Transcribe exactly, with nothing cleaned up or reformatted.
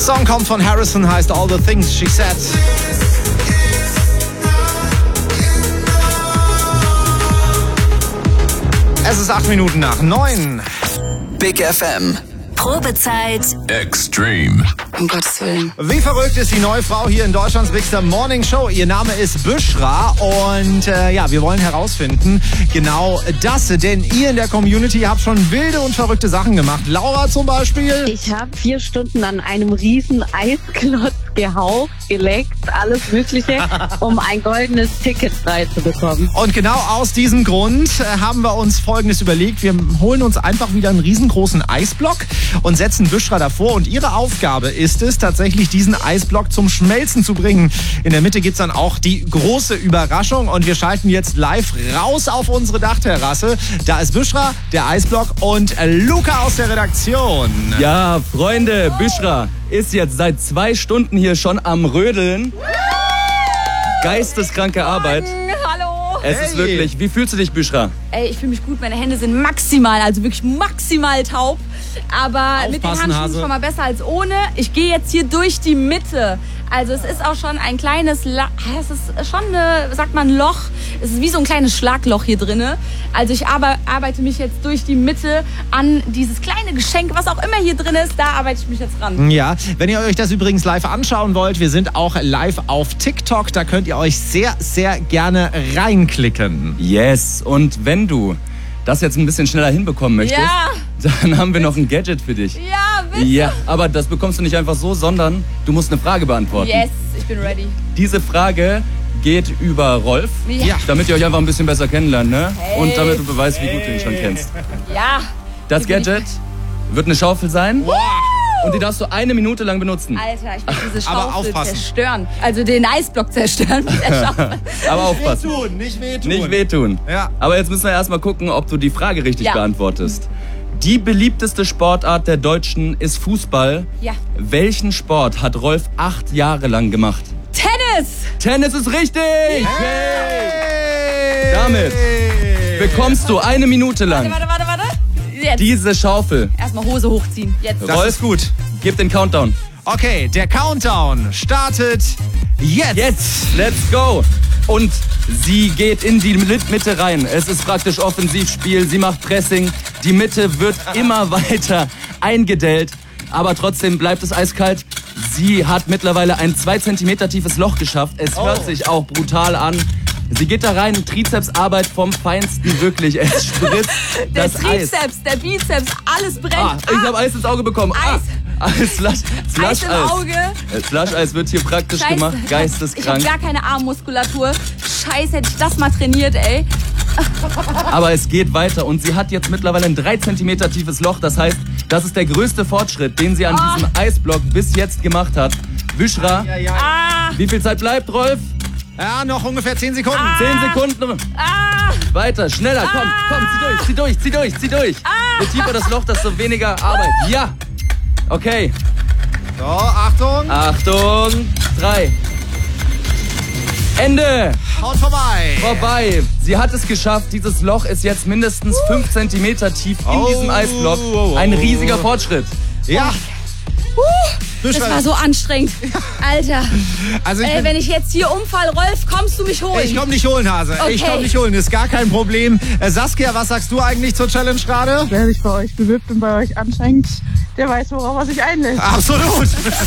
Song kommt von Harrison, heißt All the Things She Said. Es ist acht Minuten nach neun. Big F M. Probezeit Extreme. Um Gottes Willen. Wie verrückt ist die neue Frau hier in Deutschlands Bigster Morning Show? Ihr Name ist Büschra und äh, ja, wir wollen herausfinden genau das, denn ihr in der Community habt schon wilde und verrückte Sachen gemacht. Laura zum Beispiel. Ich habe vier Stunden an einem riesen Eisklotz gehaucht, geleckt, alles Mögliche, um ein goldenes Ticket frei zu bekommen. Und genau aus diesem Grund äh, haben wir uns Folgendes überlegt. Wir holen uns einfach wieder einen riesengroßen Eisblock und setzen Büschra davor. Und ihre Aufgabe ist es, tatsächlich diesen Eisblock zum Schmelzen zu bringen. In der Mitte gibt's dann auch die große Überraschung. Und wir schalten jetzt live raus auf unsere Dachterrasse. Da ist Büschra, der Eisblock und Luca aus der Redaktion. Ja, Freunde, Büschra ist jetzt seit zwei Stunden hier schon am Rödeln. Geisteskranke Arbeit. Hallo. Es Hey. ist wirklich, wie fühlst du dich, Büschra? Ey, ich fühle mich gut. Meine Hände sind maximal, also wirklich maximal taub. Aber mit den Aufpassen, Handschuhen Hase. schon mal besser als ohne. Ich gehe jetzt hier durch die Mitte. Also es ist auch schon ein kleines, La es ist schon eine, sagt man, Loch. Es ist wie so ein kleines Schlagloch hier drinne. Also ich arbe arbeite mich jetzt durch die Mitte an dieses kleine Geschenk, was auch immer hier drin ist. Da arbeite ich mich jetzt ran. Ja, wenn ihr euch das übrigens live anschauen wollt, wir sind auch live auf TikTok. Da könnt ihr euch sehr, sehr gerne reinklicken. Yes, und wenn du das jetzt ein bisschen schneller hinbekommen möchtest, Ja. dann haben wir noch ein Gadget für dich. Ja, bitte. Ja, aber das bekommst du nicht einfach so, sondern du musst eine Frage beantworten. Yes, ich bin ready. Diese Frage geht über Rolf, Ja. damit ihr euch einfach ein bisschen besser kennenlernt, ne? Hey. Und damit du beweist, wie gut du ihn schon kennst. Ja. Das Hier bin Gadget wird eine Schaufel sein und die darfst du eine Minute lang benutzen. Alter, ich will diese Aber Schaufel aufpassen. zerstören. Also den Eisblock zerstören mit der Schaufel. Aber aufpassen. Wehtun, nicht wehtun. Nicht wehtun. Ja. Aber jetzt müssen wir erstmal gucken, ob du die Frage richtig Ja. beantwortest. Die beliebteste Sportart der Deutschen ist Fußball. Ja. Welchen Sport hat Rolf acht Jahre lang gemacht? Tennis! Tennis ist richtig! Hey. Damit bekommst du eine Minute lang Warte, warte, warte. Jetzt. diese Schaufel. Erstmal Hose hochziehen. Jetzt. Das Rolf, ist gut. Gib den Countdown. Okay, der Countdown startet jetzt. Jetzt, let's go! Und sie geht in die Mitte rein. Es ist praktisch Offensivspiel. Sie macht Pressing. Die Mitte wird immer weiter eingedellt. Aber trotzdem bleibt es eiskalt. Sie hat mittlerweile ein zwei Zentimeter tiefes Loch geschafft. Es hört Oh. sich auch brutal an. Sie geht da rein, Trizepsarbeit vom Feinsten, wirklich. Es spritzt Der das Eis. Trizeps, der Bizeps, alles brennt. Ah, ich habe Eis ins Auge bekommen. Eis. Ah, Eis, Slush, Slush Eis im Auge. Slush-Eis wird hier praktisch Scheiße. gemacht. Ich Geisteskrank. habe gar keine Armmuskulatur. Scheiße, hätte ich das mal trainiert, ey. Aber es geht weiter und sie hat jetzt mittlerweile ein drei Zentimeter tiefes Loch. Das heißt, das ist der größte Fortschritt, den sie an Oh. diesem Eisblock bis jetzt gemacht hat. Büschra, Ja, ja. Ah, wie viel Zeit bleibt, Rolf? ja, noch ungefähr zehn Sekunden. Zehn Sekunden. ah. Weiter, schneller, komm, komm, zieh durch, zieh durch, zieh durch, zieh durch. Je tiefer das Loch, desto weniger Arbeit. Ja. Okay, So, Achtung. Achtung, drei. Ende. Haut vorbei. Vorbei. Sie hat es geschafft. Dieses Loch ist jetzt mindestens fünf Zentimeter tief in Oh, diesem Eisblock. oh, oh, Ein oh. riesiger Fortschritt. Ja. Das war so anstrengend. Alter. Also ich, Ey, bin, wenn ich jetzt hier umfall, Rolf, kommst du mich holen? ich komm nicht holen, Hase. Ich Okay. komm nicht holen, ist gar kein Problem. Äh, Saskia, was sagst du eigentlich zur Challenge gerade? Wer sich bei euch bewirbt und bei euch anschenkt, der weiß, worauf er sich einlässt. Absolut.